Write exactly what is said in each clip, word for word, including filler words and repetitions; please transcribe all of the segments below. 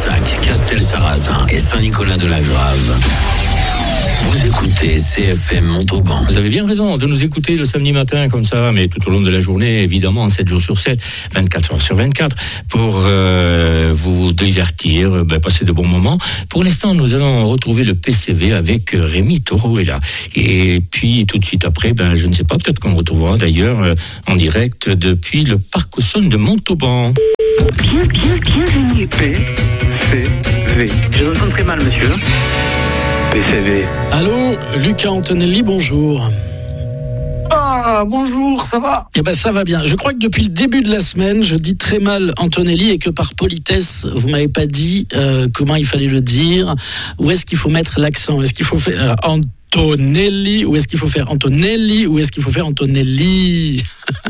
Tabarsac, Castel-Sarrazin et Saint-Nicolas-de-la-Grave. Vous écoutez C F M Montauban. Vous avez bien raison de nous écouter le samedi matin comme ça, mais tout au long de la journée, évidemment, sept jours sur sept, vingt-quatre heures sur vingt-quatre, pour euh, vous divertir, ben, passer de bons moments. Pour l'instant, nous allons retrouver le P C V avec Rémi Taureau-Ella. Et puis, tout de suite après, ben, je ne sais pas, peut-être qu'on retrouvera d'ailleurs euh, en direct depuis le Parc aux Sonnes de Montauban. Bien, bien, bienvenue. P C V. Je vous entends très mal, monsieur. P C V. Allô, Lucas Antonelli, bonjour. Ah, bonjour, ça va ? Eh ben, ça va bien. Je crois que depuis le début de la semaine, je dis très mal Antonelli et que par politesse, vous m'avez pas dit euh, comment il fallait le dire. Où est-ce qu'il faut mettre l'accent ? Est-ce qu'il faut faire euh, Antonelli ou est-ce qu'il faut faire Antonelli ou est-ce qu'il faut faire Antonelli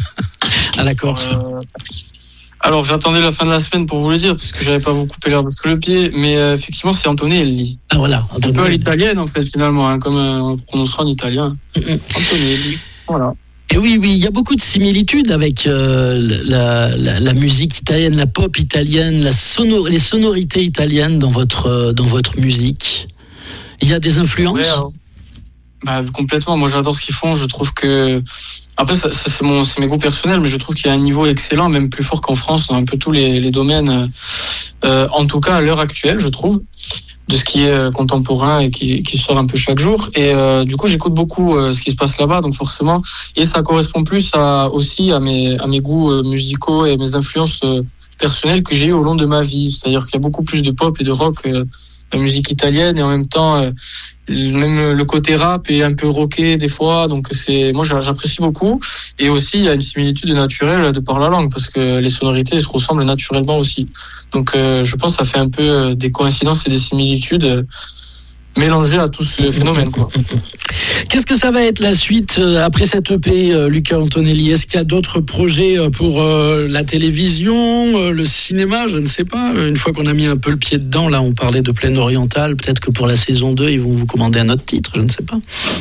à la Corse euh... Alors, j'attendais la fin de la semaine pour vous le dire, parce que j'avais pas vous couper l'herbe sous le pied, mais euh, effectivement, c'est Antonelli. Ah voilà. Un peu à l'italienne, en fait, finalement, hein, comme euh, on le prononcera en italien. Mm-hmm. Antonelli, voilà. Et oui, oui, il y a beaucoup de similitudes avec euh, la, la, la musique italienne, la pop italienne, la sonor- les sonorités italiennes dans votre, euh, dans votre musique. Il y a des influences ? Ouais, alors, bah, complètement. Moi, j'adore ce qu'ils font. Je trouve que... Après, ça, ça, c'est, mon, c'est mes goûts personnels, mais je trouve qu'il y a un niveau excellent, même plus fort qu'en France, dans un peu tous les, les domaines. Euh, en tout cas, à l'heure actuelle, je trouve, de ce qui est contemporain et qui, qui sort un peu chaque jour. Et euh, du coup, j'écoute beaucoup euh, ce qui se passe là-bas, donc forcément, et ça correspond plus à, aussi à mes, à mes goûts euh, musicaux et mes influences euh, personnelles que j'ai eues au long de ma vie. C'est-à-dire qu'il y a beaucoup plus de pop et de rock. Euh, la musique italienne et en même temps euh, même le côté rap est un peu rocké des fois, donc c'est moi j'apprécie beaucoup. Et aussi il y a une similitude naturelle de par la langue parce que les sonorités se ressemblent naturellement aussi, donc euh, je pense que ça fait un peu des coïncidences et des similitudes euh, mélangées à tout ce phénomène, quoi. Qu'est-ce que ça va être la suite euh, après cette E P, euh, Lucas Antonelli ? Est-ce qu'il y a d'autres projets euh, pour euh, la télévision, euh, le cinéma ? Je ne sais pas. Une fois qu'on a mis un peu le pied dedans, là, on parlait de Plaine Orientale. Peut-être que pour la saison deux, ils vont vous commander un autre titre, je ne sais pas.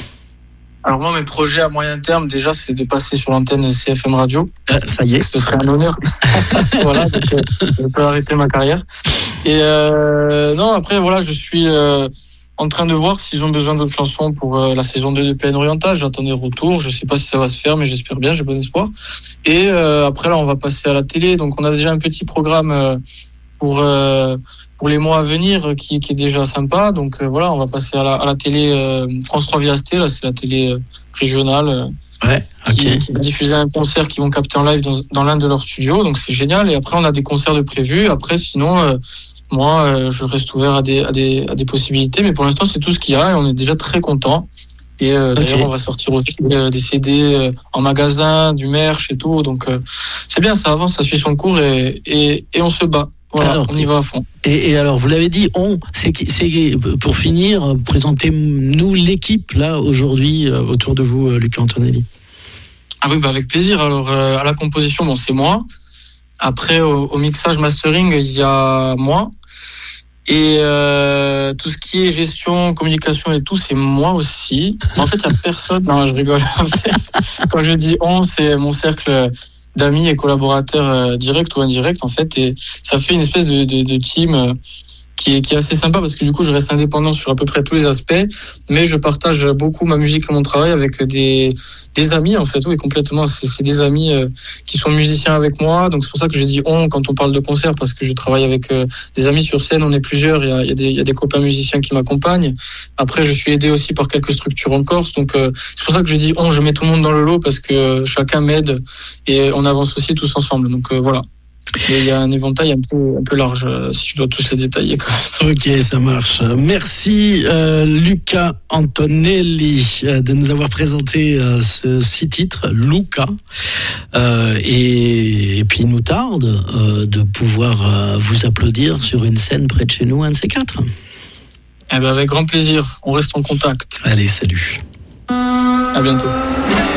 Alors moi, mes projets à moyen terme, déjà, c'est de passer sur l'antenne C F M Radio. Euh, ça y est. Ce serait un honneur. Voilà, donc, euh, je peux arrêter ma carrière. Et euh, non, après, voilà, je suis... Euh, en train de voir s'ils ont besoin d'autres chansons pour euh, la saison deux de Plaine Orientale. J'attends des retours. Je sais pas si ça va se faire, mais j'espère bien, j'ai bon espoir. Et euh, après, là, on va passer à la télé. Donc, on a déjà un petit programme euh, pour euh, pour les mois à venir qui, qui est déjà sympa. Donc, euh, voilà, on va passer à la, à la télé euh, France trois V S T. Là, c'est la télé euh, régionale. Euh, Ouais, ok. Qui, qui va diffuser un concert qu'ils vont capter en live dans, dans l'un de leurs studios, donc c'est génial. Et après, on a des concerts de prévus. Après, sinon, euh, moi, euh, je reste ouvert à des, à des, à des possibilités. Mais pour l'instant, c'est tout ce qu'il y a et on est déjà très contents. Et euh, okay. D'ailleurs, on va sortir aussi euh, des C D euh, en magasin, du merch et tout. Donc, euh, c'est bien, ça avance, ça suit son cours et, et, et on se bat. Voilà, alors, on y va à fond. Et, et alors, vous l'avez dit, on, c'est, c'est pour finir, présentez-nous l'équipe là aujourd'hui euh, autour de vous, euh, Lucas Antonelli. Ah oui, bah avec plaisir. Alors euh, à la composition, bon, c'est moi. Après, au, au mixage, mastering, il y a moi. Et euh, tout ce qui est gestion, communication et tout, c'est moi aussi. En fait, il y a personne. Non, je rigole. Quand je dis on, c'est mon cercle d'amis et collaborateurs euh, directs ou indirects, en fait, et ça fait une espèce de, de, de team euh, qui est, qui est assez sympa parce que du coup, je reste indépendant sur à peu près tous les aspects, mais je partage beaucoup ma musique et mon travail avec des, des amis, en fait, oui, complètement. C'est, c'est des amis euh, qui sont musiciens avec moi, donc c'est pour ça que je dis on quand on parle de concert, parce que je travaille avec euh, des amis sur scène, on est plusieurs, il y a, il y a des, il y a des copains musiciens qui m'accompagnent. Après, je suis aidé aussi par quelques structures en Corse, donc euh, c'est pour ça que je dis on, je mets tout le monde dans le lot parce que euh, chacun m'aide et on avance aussi tous ensemble, donc euh, voilà. Il y a un éventail un peu, un peu large, euh, si je dois tous les détailler quand même. Ok, ça marche. Merci euh, Lucas Antonelli euh, de nous avoir présenté euh, ce six titres, Luca. Euh, et, et puis il nous tarde euh, de pouvoir euh, vous applaudir sur une scène près de chez nous, un de ces quatre. Eh ben avec grand plaisir, on reste en contact. Allez, salut. À bientôt.